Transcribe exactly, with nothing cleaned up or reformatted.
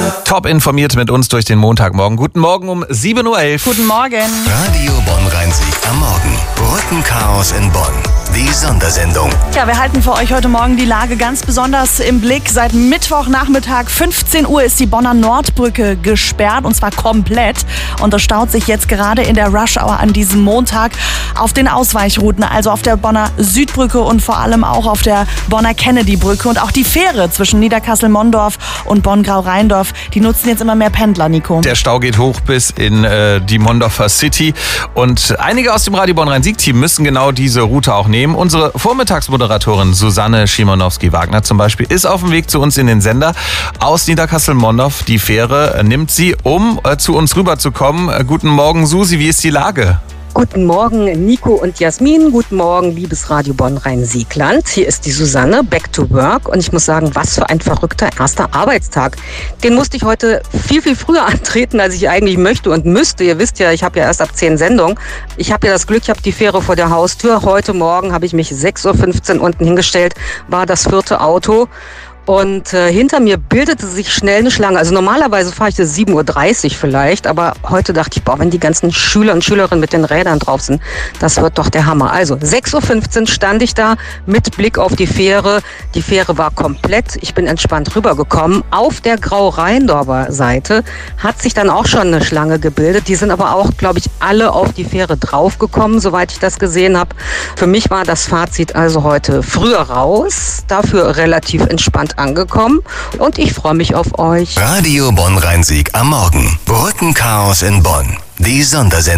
Top informiert mit uns durch den Montagmorgen. Guten Morgen um sieben Uhr elf. Guten Morgen. Radio Bonn-Rhein-Sieg am Morgen. Brückenchaos in Bonn. Die Sondersendung. Ja, wir halten für euch heute Morgen die Lage ganz besonders im Blick. Seit Mittwochnachmittag fünfzehn Uhr ist die Bonner Nordbrücke gesperrt, und zwar komplett. Und das staut sich jetzt gerade in der Rush-Hour an diesem Montag auf den Ausweichrouten, also auf der Bonner Südbrücke und vor allem auch auf der Bonner Kennedy-Brücke. Und auch die Fähre zwischen Niederkassel-Mondorf und Bonn-Grau-Rheindorf, die nutzen jetzt immer mehr Pendler, Nico. Der Stau geht hoch bis in äh, die Mondorfer City. Und einige aus dem Radio Bonn-Rhein-Sieg-Team müssen genau diese Route auch nehmen. Unsere Vormittagsmoderatorin Susanne Schimanowski-Wagner zum Beispiel ist auf dem Weg zu uns in den Sender. Aus Niederkassel-Mondorf, die Fähre nimmt sie, um äh, zu uns rüberzukommen. Äh, guten Morgen, Susi, wie ist die Lage? Guten Morgen, Nico und Jasmin. Guten Morgen, liebes Radio Bonn-Rhein-Siegland. Hier ist die Susanne, back to work. Und ich muss sagen, was für ein verrückter erster Arbeitstag. Den musste ich heute viel, viel früher antreten, als ich eigentlich möchte und müsste. Ihr wisst ja, ich habe ja erst ab zehn Sendung. Ich habe ja das Glück, ich habe die Fähre vor der Haustür. Heute Morgen habe ich mich sechs Uhr fünfzehn unten hingestellt, war das vierte Auto. Und äh, hinter mir bildete sich schnell eine Schlange. Also normalerweise fahre ich das sieben Uhr dreißig vielleicht, aber heute dachte ich, boah, wenn die ganzen Schüler und Schülerinnen mit den Rädern drauf sind, das wird doch der Hammer. Also sechs Uhr fünfzehn stand ich da mit Blick auf die Fähre. Die Fähre war komplett. Ich bin entspannt rübergekommen. Auf der Grau-Rheindorfer Seite hat sich dann auch schon eine Schlange gebildet. Die sind aber auch, glaube ich, alle auf die Fähre draufgekommen, soweit ich das gesehen habe. Für mich war das Fazit also heute früher raus, dafür relativ entspannt angekommen, und ich freue mich auf euch. Radio Bonn-Rhein-Sieg am Morgen. Brückenchaos in Bonn. Die Sondersendung.